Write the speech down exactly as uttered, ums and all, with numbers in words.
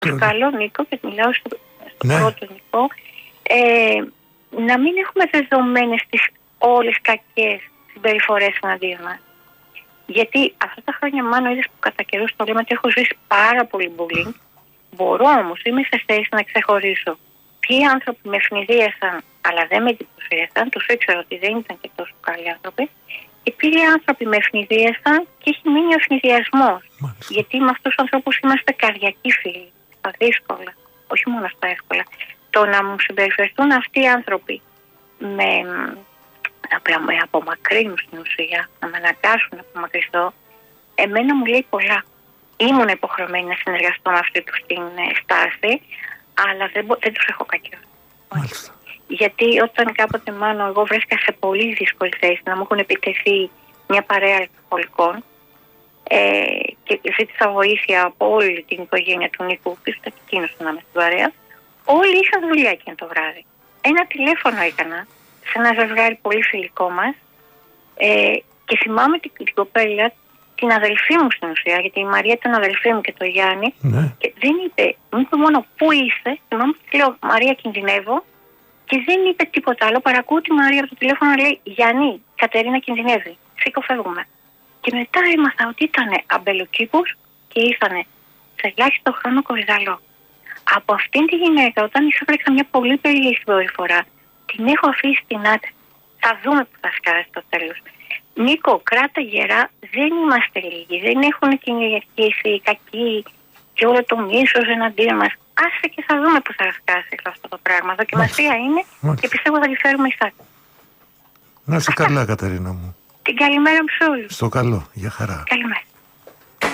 Στο καλό, Νίκο, και μιλάω στο, στο Ναι. πρώτο Νίκο, ε, να μην έχουμε δεδομένες τις όλες κακές συμπεριφορές εναντίον μας. Γιατί αυτά τα χρόνια, μάλλον είδες που κατά καιρούς το λέμε ότι έχω ζήσει πάρα πολύ bullying. Μπορώ όμως, είμαι σε θέση να ξεχωρίσω ποιοι άνθρωποι με ευνηδίασαν, αλλά δεν με εντυπωσίασαν, τους ήξερα ότι δεν ήταν και τόσο καλοί άνθρωποι, και ποιοι άνθρωποι με ευνηδίασαν και έχει μείνει ο ευνηδιασμός. Γιατί με αυτούς τους ανθρώπους είμαστε καρδιακοί φίλοι, στα δύσκολα, όχι μόνο στα εύκολα. Το να μου συμπεριφερθούν αυτοί οι άνθρωποι με, να με απομακρύνουν στην ουσία, να με αναγκάσουν να απομακρυνθώ, εμένα μου λέει πολλά. Ήμουν υποχρεωμένη να συνεργαστώ με αυτή του την στάση, αλλά δεν, μπο, δεν τους έχω κακιό. Γιατί όταν κάποτε μάλλον εγώ βρέθηκα σε πολύ δύσκολη θέση να μου έχουν επιτεθεί μια παρέα αλκοολικών ε, και ζήτησα βοήθεια από όλη την οικογένεια του Νίκου, που ήταν και εκείνος να είμαι στην παρέα, όλοι είχαν δουλειά εκείνο το βράδυ. Ένα τηλέφωνο έκανα σε ένα ζευγάρι πολύ φιλικό μας ε, και θυμάμαι την, την κοπέλα, την αδελφή μου στην ουσία, γιατί η Μαρία ήταν αδελφή μου και το Γιάννη, ναι. και δεν είπε, μου είπε μόνο πού είσαι, θυμάμαι ότι λέω Μαρία κινδυνεύω, και δεν είπε τίποτα άλλο, παρακούω τη Μαρία από το τηλέφωνο να λέει Γιάννη, Κατερίνα κινδυνεύει, σήκω φεύγουμε. Και μετά έμαθα ότι ήταν αμπελοκήπους και ήσανε σε ελάχιστο χρόνο κορυδαλό. Από αυτήν τη γυναίκα, όταν εισέπρεξα μια πολύ περίεργη συμπεριφορά, την έχω αφήσει στην άκρη. Θα δούμε που θα σκάσει στο τέλος. Νίκο, κράτα γερά, δεν είμαστε λίγοι. Δεν έχουν κυριαρχήσει οι κακοί και όλο το μίσος εναντίον μας. Άσε και θα δούμε που θα σκάσει αυτό το πράγμα. Δοκιμασία είναι και πιστεύω θα τη φέρουμε εις άκρη. Να είσαι καλά, Κατερίνα μου. Την καλημέρα μου σε όλους. Στο καλό, για χαρά. Καλημέρα.